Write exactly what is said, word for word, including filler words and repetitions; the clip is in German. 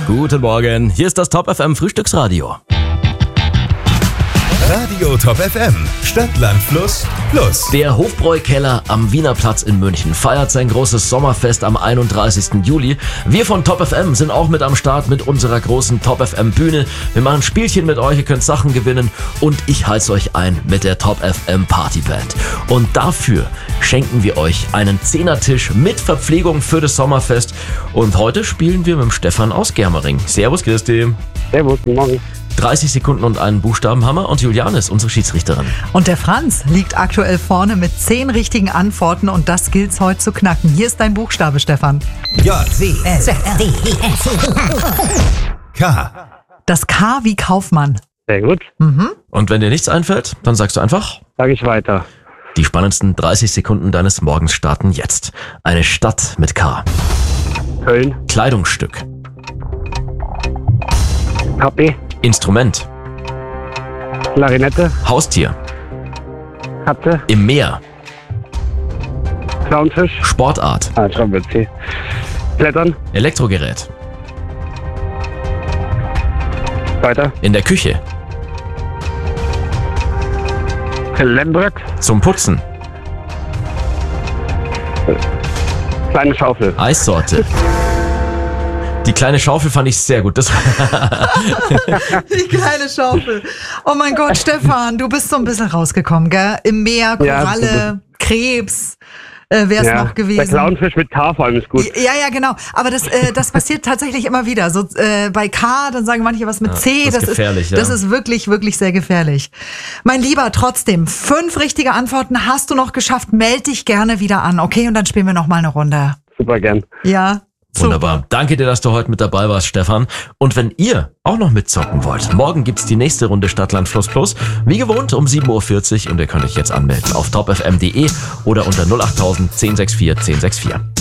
Guten Morgen, hier ist das Top F M Frühstücksradio. Radio Top F M, Stadt, Land, Fluss, Plus. Der Hofbräu-Keller am Wiener Platz in München feiert sein großes Sommerfest am einunddreißigsten Juli. Wir von Top F M sind auch mit am Start mit unserer großen Top F M Bühne. Wir machen Spielchen mit euch, ihr könnt Sachen gewinnen und ich heiz euch ein mit der Top F M Partyband. Und dafür schenken wir euch einen Zehnertisch mit Verpflegung für das Sommerfest. Und heute spielen wir mit dem Stefan aus Germering. Servus, Christi. Servus, guten Morgen. dreißig Sekunden und einen Buchstabenhammer und Juliane ist unsere Schiedsrichterin. Und der Franz liegt aktuell vorne mit zehn richtigen Antworten und das gilt's heute zu knacken. Hier ist dein Buchstabe, Stefan. J, C, S, D, E, F, K. Das K wie Kaufmann. Sehr gut. Mhm. Und wenn dir nichts einfällt, dann sagst du einfach... Sag ich weiter. Die spannendsten dreißig Sekunden deines Morgens starten jetzt. Eine Stadt mit K. Köln. Kleidungsstück. K P. Instrument. Klarinette. Haustier. Katze. Im Meer. Clownfisch. Sportart. Ah, schon mit C. Klettern. Elektrogerät. Weiter. In der Küche. Lembrett. Zum Putzen. Kleine Schaufel. Eissorte. Die kleine Schaufel fand ich sehr gut. Das Die kleine Schaufel. Oh mein Gott, Stefan, du bist so ein bisschen rausgekommen, gell? Im Meer, Koralle, ja, Krebs, äh, wäre es ja, noch gewesen. Der Clownfisch mit K vor allem ist gut. Ja, ja, genau. Aber das, äh, das passiert tatsächlich immer wieder. So äh, bei K, dann sagen manche was mit C. Ja, das ist gefährlich, ist, ja. Das ist wirklich, wirklich sehr gefährlich. Mein Lieber, trotzdem, fünf richtige Antworten hast du noch geschafft. Meld dich gerne wieder an, okay? Und dann spielen wir noch mal eine Runde. Super gern. Ja. Wunderbar. Super. Danke dir, dass du heute mit dabei warst, Stefan. Und wenn ihr auch noch mitzocken wollt, morgen gibt's die nächste Runde Stadtland Fluss Plus. Wie gewohnt um sieben Uhr vierzig und ihr könnt euch jetzt anmelden auf top f m punkt d e oder unter null acht null null null eins sechs vier eins sechs vier.